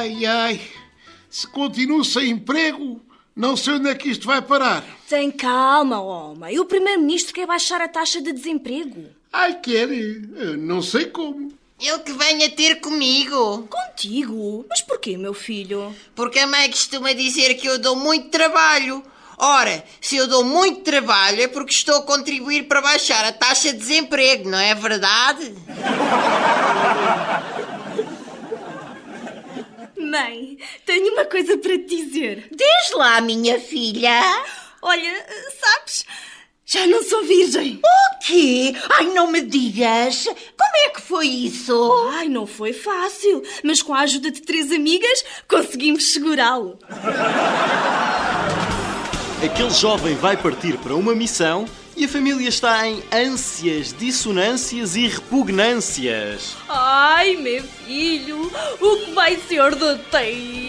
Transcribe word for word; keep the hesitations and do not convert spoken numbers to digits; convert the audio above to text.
Ai, ai, se continuo sem emprego, não sei onde é que isto vai parar. Tem calma, homem. O primeiro-ministro quer baixar a taxa de desemprego. Ai, quer? Não sei como. Ele que venha ter comigo. Contigo? Mas porquê, meu filho? Porque a mãe costuma dizer que eu dou muito trabalho. Ora, se eu dou muito trabalho é porque estou a contribuir para baixar a taxa de desemprego, não é verdade? Mãe, tenho uma coisa para te dizer. Diz lá, minha filha. Olha, sabes, já não sou virgem. O quê? Ai, não me digas. Como é que foi isso? Ai, não foi fácil, mas com a ajuda de três amigas conseguimos segurá-lo. Aquele jovem vai partir para uma missão e a família está em ânsias, dissonâncias e repugnâncias. Ai, meu filho, o que vai ser de ti?